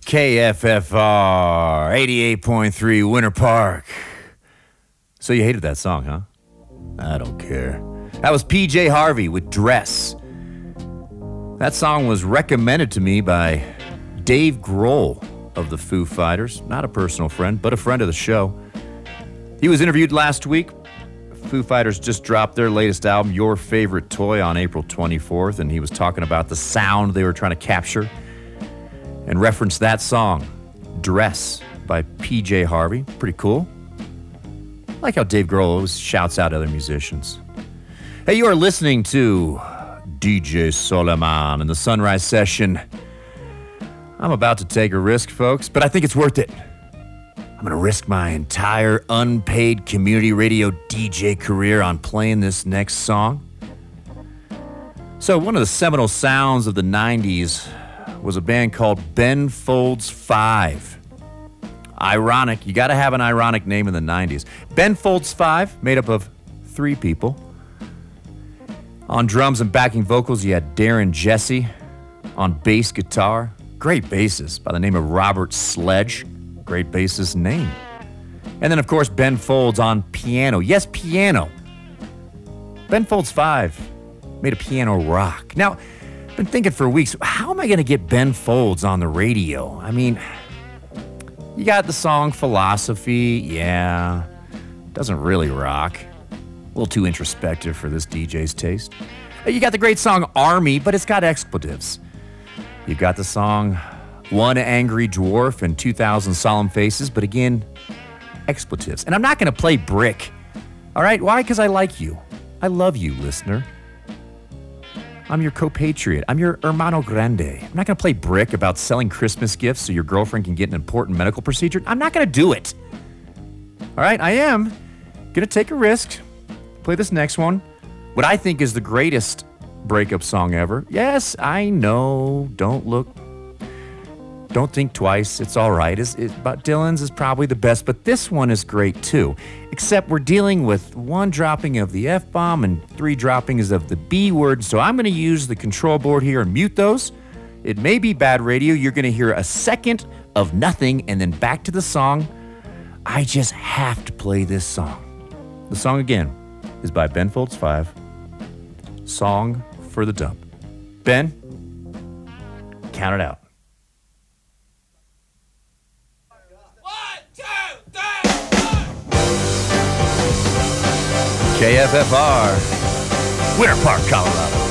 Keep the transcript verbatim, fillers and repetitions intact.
K F F R eighty-eight point three Winter Park. So you hated that song, huh? I don't care. That was P J Harvey with Dress. That song was recommended to me by Dave Grohl of the Foo Fighters. Not a personal friend, but a friend of the show. He was interviewed last week. Foo Fighters just dropped their latest album, Your Favorite Toy, on April twenty-fourth, and he was talking about the sound they were trying to capture and referenced that song, Dress, by P J Harvey. Pretty cool. I like how Dave Grohl always shouts out other musicians. Hey, you are listening to D J Soleiman in the Sunrise Session. I'm about to take a risk, folks, but I think it's worth it. I'm going to risk my entire unpaid community radio D J career on playing this next song. So one of the seminal sounds of the nineties was a band called Ben Folds Five. Ironic. You got to have an ironic name in the nineties. Ben Folds Five, made up of three people. On drums and backing vocals, you had Darren Jesse. On bass guitar, great bassist by the name of Robert Sledge. Great bassist name. And then, of course, Ben Folds on piano. Yes, piano. Ben Folds Five made a piano rock. Now, I've been thinking for weeks, how am I going to get Ben Folds on the radio? I mean, you got the song Philosophy. Yeah, doesn't really rock. A little too introspective for this D J's taste. You got the great song Army, but it's got expletives. You got the song One Angry Dwarf and two thousand Solemn Faces, but again, expletives. And I'm not going to play Brick. All right? Why? Because I like you. I love you, listener. I'm your co-patriot. I'm your hermano grande. I'm not going to play Brick about selling Christmas gifts so your girlfriend can get an important medical procedure. I'm not going to do it. All right? I am going to take a risk. Play this next one. What I think is the greatest breakup song ever. Yes, I know. Don't look. Don't think twice. It's all right. It's, it, but Dylan's is probably the best, but this one is great too. Except we're dealing with one dropping of the F-bomb and three droppings of the B word, so I'm going to use the control board here and mute those. It may be bad radio. You're going to hear a second of nothing and then back to the song. I just have to play this song. The song again is by Ben Folds Five. Song for the Dump. Ben, count it out. One, two, three, four. K F F R, Winter Park, Colorado.